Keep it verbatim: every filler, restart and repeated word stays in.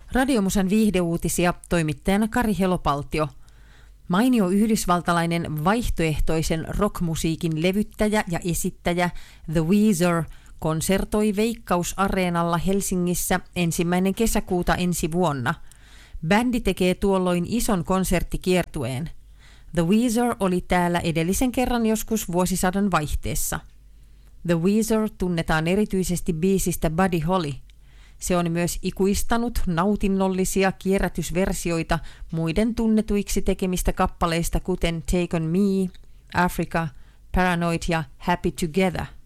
Radiomusan viihdeuutisia toimittajana Kari Helopaltio. Mainio yhdysvaltalainen vaihtoehtoisen rockmusiikin levyttäjä ja esittäjä The Weezer konsertoi Veikkaus-areenalla Helsingissä ensimmäinen kesäkuuta ensi vuonna. Bändi tekee tuolloin ison konserttikiertueen. The Weezer oli täällä edellisen kerran joskus vuosisadan vaihteessa. The Weezer tunnetaan erityisesti biisistä Buddy Holly. Se on myös ikuistanut nautinnollisia kierrätysversioita muiden tunnetuiksi tekemistä kappaleista kuten Take on Me, Africa, Paranoid ja Happy Together.